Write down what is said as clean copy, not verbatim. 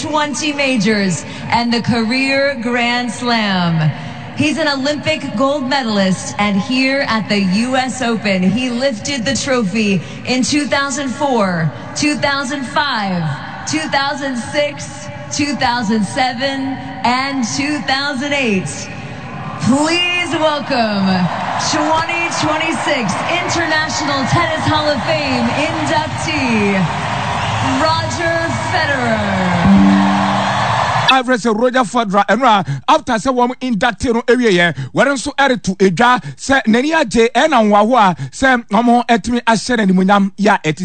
20 majors and the Career Grand Slam. He's an Olympic gold medalist, and here at the U.S. Open, he lifted the trophy in 2004, 2005, 2006, 2007, and 2008. Please welcome 2026 International Tennis Hall of Fame inductee, Roger Federer. Average Roger Federer and after say one inductee no area where so added to a jar say Nenia J and Wawa say no more etimi ashere ni munyam ya